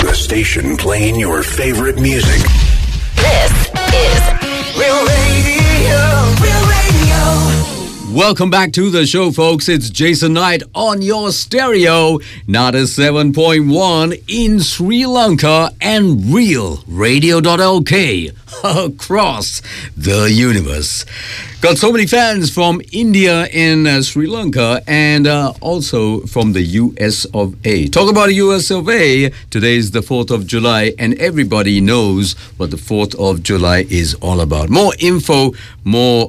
The station playing your favorite music. This is Real Radio. Real Radio. Welcome back to the show, folks. It's Jason Knight on your stereo, 97.1 in Sri Lanka and realradio.lk across the universe. Got so many fans from India in Sri Lanka and also from the US of A. Talk about the US of A. Today is the 4th of July and everybody knows what the 4th of July is all about. More info, more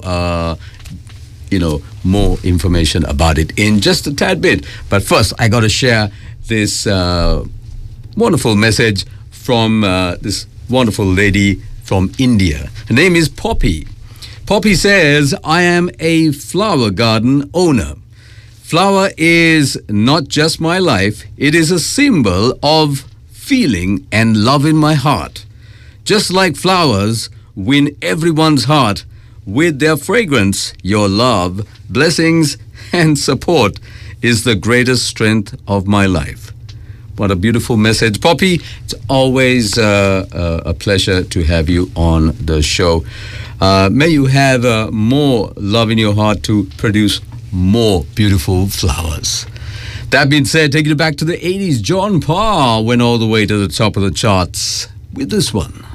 information about it in just a tad bit. But first, I got to share this wonderful message from this wonderful lady from India. Her name is Poppy. Poppy says, I am a flower garden owner. Flower is not just my life. It is a symbol of feeling and love in my heart. Just like flowers win everyone's heart, with their fragrance, your love, blessings, and support is the greatest strength of my life. What a beautiful message. Poppy, it's always a pleasure to have you on the show. May you have more love in your heart to produce more beautiful flowers. That being said, taking it back to the 80s, John Parr went all the way to the top of the charts with this one.